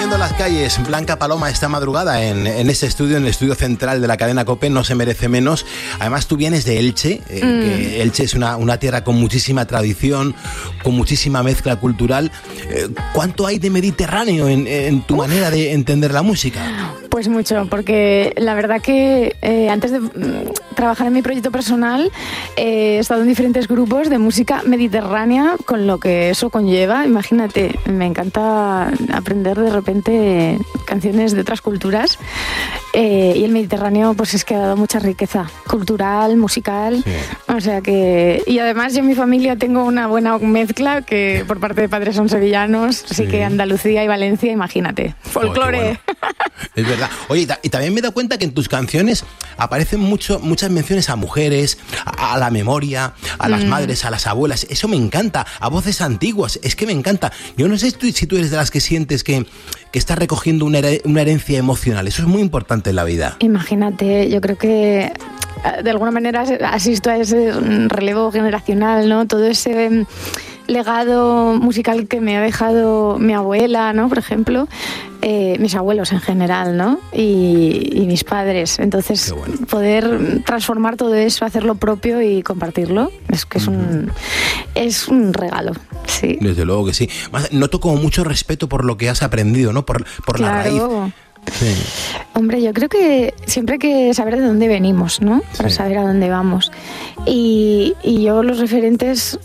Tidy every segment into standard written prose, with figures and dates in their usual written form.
Moviendo las calles, Blanca Paloma esta madrugada en este estudio, en el estudio central de la cadena COPE, no se merece menos. Además, tú vienes de Elche, que Elche es una tierra con muchísima tradición, con muchísima mezcla cultural. ¿Cuánto hay de mediterráneo en tu manera de entender la música? Pues mucho, porque la verdad que antes de trabajar en mi proyecto personal he estado en diferentes grupos de música mediterránea, con lo que eso conlleva. Imagínate, me encanta aprender de repente canciones de otras culturas y el Mediterráneo pues es que ha dado mucha riqueza cultural, musical, sí. O sea que... Y además yo en mi familia tengo una buena mezcla, que por parte de padres son sevillanos, así que Andalucía y Valencia, imagínate, folclore. Bueno. Es verdad. Oye, y también me he dado cuenta que en tus canciones aparecen muchas menciones a mujeres, a la memoria, a las madres, a las abuelas. Eso me encanta, a voces antiguas, es que me encanta. Yo no sé si tú eres de las que sientes que estás recogiendo una herencia emocional. Eso es muy importante en la vida. Imagínate, yo creo que de alguna manera asisto a ese relevo generacional, ¿no? Todo ese legado musical que me ha dejado mi abuela, ¿no? Por ejemplo, mis abuelos en general, ¿no? Y mis padres. Entonces, bueno, poder transformar todo eso, hacerlo propio y compartirlo, es que es un regalo, sí. Desde luego que sí. Noto como mucho respeto por lo que has aprendido, ¿no? Por la raíz. Sí. Hombre, yo creo que siempre hay que saber de dónde venimos, ¿no? Para saber a dónde vamos. Y yo los referentes...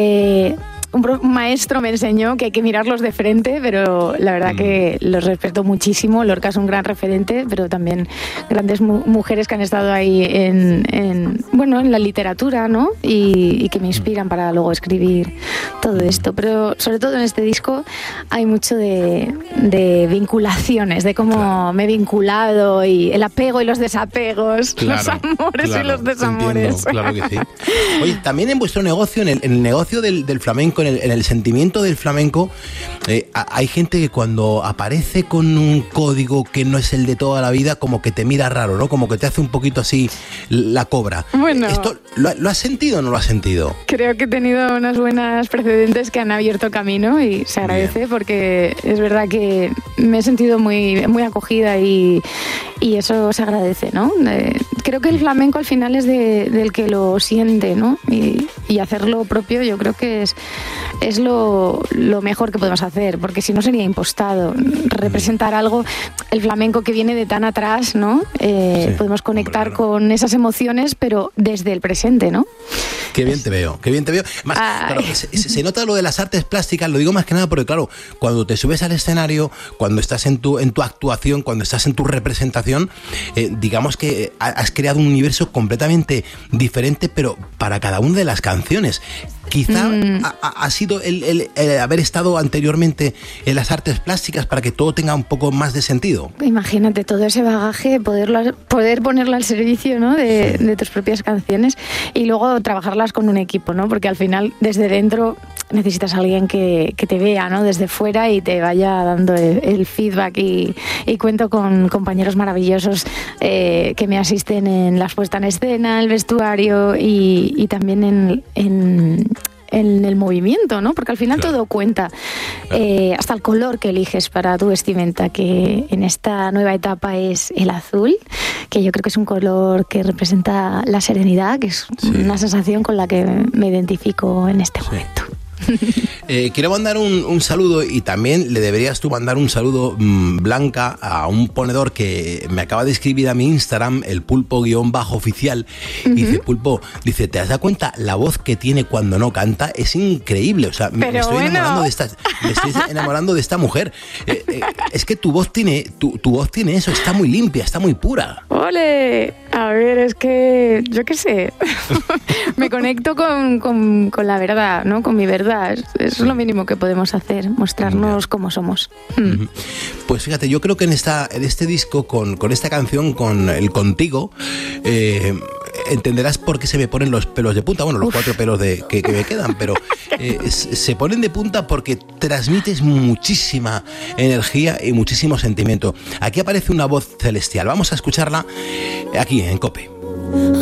un maestro me enseñó que hay que mirarlos de frente, pero la verdad que los respeto muchísimo. Lorca es un gran referente, pero también grandes mujeres que han estado ahí en la literatura, ¿no? Y que me inspiran para luego escribir todo esto. Pero sobre todo en este disco hay mucho de vinculaciones, de cómo me he vinculado y el apego y los desapegos, los amores y los desamores. Claro que sí. Oye, también en vuestro negocio, en el negocio del flamenco, en el sentimiento del flamenco, hay gente que cuando aparece con un código que no es el de toda la vida, como que te mira raro, ¿no? Como que te hace un poquito así la cobra. Bueno, ¿esto lo has sentido o no lo has sentido? Creo que he tenido unas buenas precedentes que han abierto camino y se agradece. Bien. Porque es verdad que me he sentido muy, muy acogida y eso se agradece, ¿no? Creo que el flamenco al final es del que lo siente, ¿no? Y hacerlo propio yo creo que es lo mejor que podemos hacer, porque si no sería impostado. Representar algo, el flamenco que viene de tan atrás, ¿no? Podemos conectar con esas emociones, pero desde el presente, ¿no? Qué bien te veo, qué bien te veo. Más, claro, se nota lo de las artes plásticas, lo digo más que nada porque, claro, cuando te subes al escenario, cuando estás en tu actuación, cuando estás en tu representación, digamos que has creado un universo completamente diferente, pero para cada una de las canciones. Quizá ha sido el haber estado anteriormente en las artes plásticas para que todo tenga un poco más de sentido. Imagínate todo ese bagaje, poder ponerlo al servicio, ¿no? de tus propias canciones y luego trabajarlas con un equipo, ¿no? Porque al final desde dentro necesitas a alguien que te vea, ¿no? Desde fuera y te vaya dando el feedback y cuento con compañeros maravillosos que me asisten en la puesta en escena, el vestuario y también en el movimiento, ¿no? Porque al final todo cuenta, hasta el color que eliges para tu vestimenta, que en esta nueva etapa es el azul, que yo creo que es un color que representa la serenidad, que es una sensación con la que me identifico en este momento. Quiero mandar un saludo y también le deberías tú mandar un saludo, Blanca, a un ponedor que me acaba de escribir a mi Instagram, el pulpo_oficial. Dice, Pulpo, ¿te has dado cuenta la voz que tiene cuando no canta? Es increíble, o sea, me estoy enamorando de esta mujer. Es que tu voz tiene eso, está muy limpia, está muy pura. ¡Ole! A ver, es que yo qué sé, me conecto con la verdad, ¿no? Con mi verdad. Es lo mínimo que podemos hacer, mostrarnos como somos. Pues fíjate, yo creo que en este disco, con esta canción, con el Contigo, entenderás por qué se me ponen los pelos de punta. Bueno, los 4 pelos que me quedan, pero se ponen de punta porque transmites muchísima energía y muchísimo sentimiento. Aquí aparece una voz celestial. Vamos a escucharla aquí en COPE.